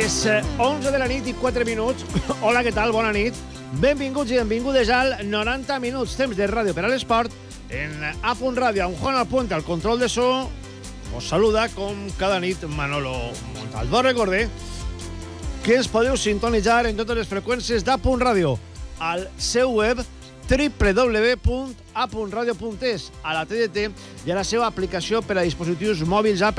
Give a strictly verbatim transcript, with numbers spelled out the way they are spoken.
Les onze de la nit i quatre minuts. Hola, què tal? Bona nit. Benvinguts i benvingudes al noranta minuts temps de ràdio per a l'esport en A Punt Ràdio, amb Juan Alpuente al control de so. Us saluda, com cada nit, Manolo Montalvo. Recordeu que ens podeu sintonitzar en totes les freqüències d'A Punt Ràdio al seu web w w w punt a punt radio punt es, a la T D T i a la seva aplicació per a dispositius mòbils Apple